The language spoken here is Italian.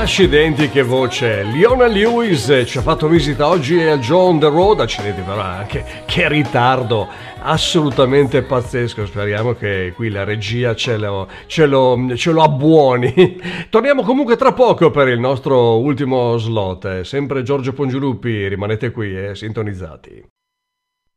Accidenti, che voce! Leona Lewis ci ha fatto visita oggi a Joe on the Road. Accidenti, però anche che ritardo assolutamente pazzesco. Speriamo che qui la regia ce lo abbuoni. Torniamo comunque tra poco per il nostro ultimo slot. Sempre Giorgio Pongioluppi, rimanete qui sintonizzati.